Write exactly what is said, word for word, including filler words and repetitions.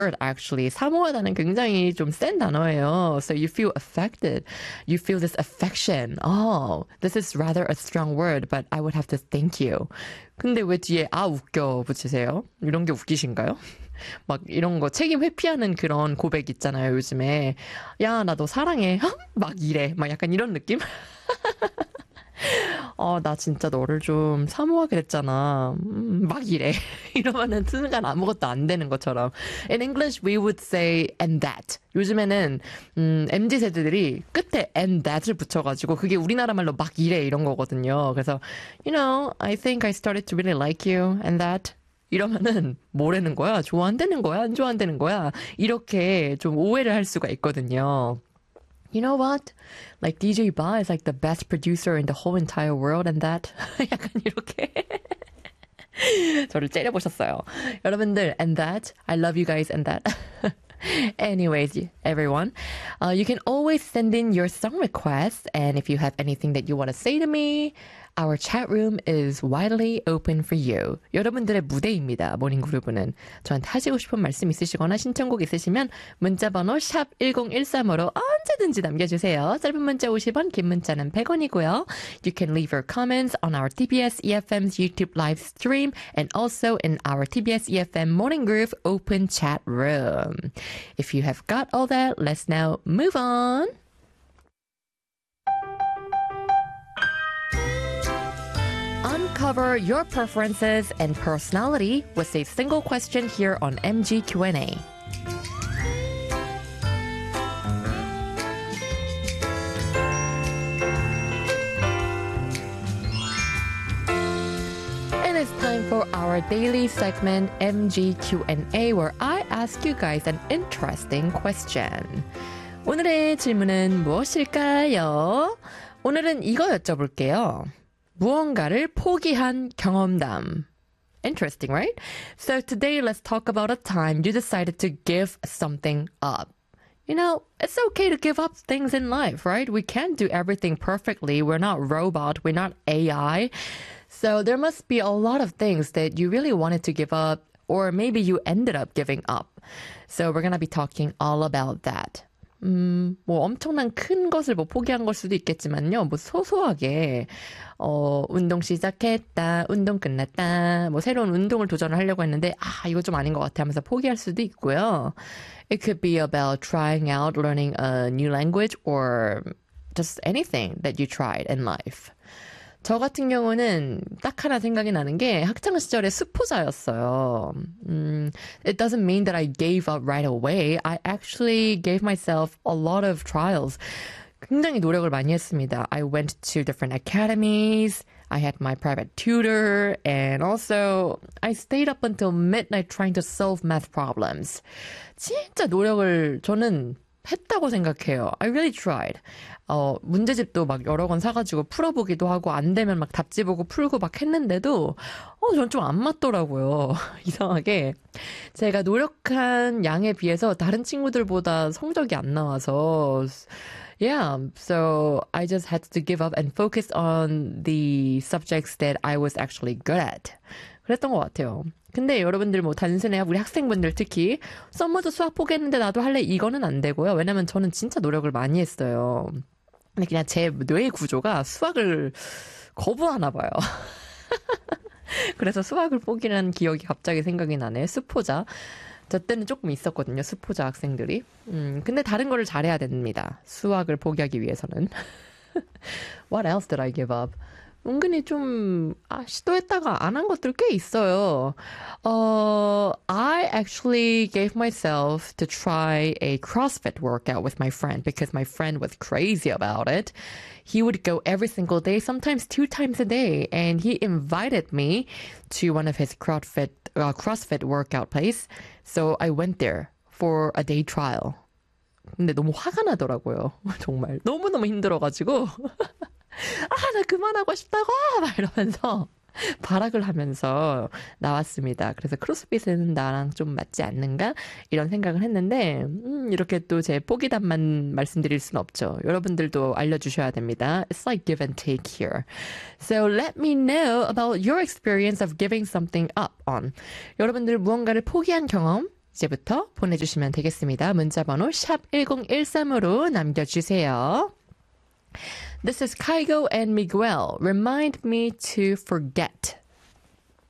actually. 사모하다는 굉장히 좀 센 단어예요. So you feel affected. You feel this affection. Oh, this is rather a strong word, but I would have to thank you. 근데 왜 뒤에 아 웃겨 붙이세요? 이런 게 웃기신가요? 막 이런 거 책임 회피하는 그런 고백 있잖아요, 요즘에. 야, 나 너 사랑해. 막 이래. 막 약간 이런 느낌? 어, 나 진짜 너를 좀 사모하게 됐잖아. 음, 막 이래. 이러면은 순간 아무것도 안 되는 것처럼. In English, we would say and that. 요즘에는 음, 엠지 세대들이 끝에 and that을 붙여가지고 그게 우리나라 말로 막 이래 이런 거거든요. 그래서 you know, I think I started to really like you and that. 이러면은 뭐라는 거야? 좋아한다는 거야? 안 좋아한다는 거야? 이렇게 좀 오해를 할 수가 있거든요. You know what? Like 디제이 Ba is like the best producer in the whole entire world and that. 약간 이렇게 저를 째려보셨어요. 여러분들 and that. I love you guys and that. Anyways, everyone, uh, you can always send in your song requests, and if you have anything that you want to say to me, our chat room is widely open for you. 여러분들의 무대입니다. 모닝그루브는 저한테 하시고 싶은 말씀 있으시거나 신청곡 있으시면 문자번호 샵 일공일삼으로 언제든지 남겨주세요. 짧은 문자 오십 원, 긴 문자는 백 원이고요. You can leave your comments on our 티비에스 이에프엠's YouTube live stream and also in our 티비에스 이에프엠 Morning Groove open chat room. If you have got all that, let's now move on. Uncover your preferences and personality with a single question here on 엠지 Q and A. And it's time for our daily segment 엠지 Q and A where I ask you guys an interesting question. 오늘의 질문은 무엇일까요? 오늘은 이거 여쭤볼게요. 무언가를 포기한 경험담. Interesting, right? So today let's talk about a time you decided to give something up. You know, it's okay to give up things in life, right? We can't do everything perfectly. We're not robot. We're not A I. So there must be a lot of things that you really wanted to give up, or maybe you ended up giving up. So we're going to be talking all about that. 음, 뭐 엄청난 큰 것을 뭐 포기한 걸 수도 있겠지만요. 뭐 소소하게 어, 운동 시작했다, 운동 끝났다, 뭐 새로운 운동을 도전을 하려고 했는데 아, 이거 좀 아닌 것 같아 하면서 포기할 수도 있고요. It could be about trying out learning a new language or just anything that you tried in life. 저 같은 경우는 딱 하나 생각이 나는 게 학창 시절에 수포자였어요. 음, it doesn't mean that I gave up right away. I actually gave myself a lot of trials. 굉장히 노력을 많이 했습니다. I went to different academies. I had my private tutor. And also, I stayed up until midnight trying to solve math problems. 진짜 노력을 저는 했다고 생각해요. I really tried. 어, 문제집도 막 여러 권 사가지고 풀어보기도 하고 안 되면 막 답지 보고 풀고 막 했는데도 어, 전 좀 안 맞더라고요. 이상하게 제가 노력한 양에 비해서 다른 친구들보다 성적이 안 나와서 Yeah, so I just had to give up and focus on the subjects that I was actually good at. 그랬던 것 같아요. 근데 여러분들 뭐 단순히 우리 학생분들 특히 썸머도 수학 포기했는데 나도 할래 이거는 안 되고요. 왜냐면 저는 진짜 노력을 많이 했어요. 근데 그냥 제 뇌 구조가 수학을 거부하나 봐요. 그래서 수학을 포기한 기억이 갑자기 생각이 나네. 수포자. 저 때는 조금 있었거든요. 수포자 학생들이. 음, 근데 다른 거를 잘해야 됩니다. 수학을 포기하기 위해서는. What else did I give up? 은근히 좀 아, 시도했다가 안 한 것들 꽤 있어요. Uh, I actually gave myself to try a CrossFit workout with my friend because my friend was crazy about it. He would go every single day, sometimes two times a day, and he invited me to one of his CrossFit uh, CrossFit workout place. So I went there for a day trial. 근데 너무 화가 나더라고요. 정말 너무너무 힘들어가지고 아, 나 그만하고 싶다고! 막 이러면서 발악을 하면서 나왔습니다. 그래서 크로스핏은 나랑 좀 맞지 않는가? 이런 생각을 했는데 음, 이렇게 또 제 포기담만 말씀드릴 순 없죠. 여러분들도 알려주셔야 됩니다. It's like give and take here. So let me know about your experience of giving something up on. 여러분들 무언가를 포기한 경험 이제부터 보내주시면 되겠습니다. 문자번호 샵 일공일삼으로 남겨주세요. This is Kygo and Miguel. Remind me to forget.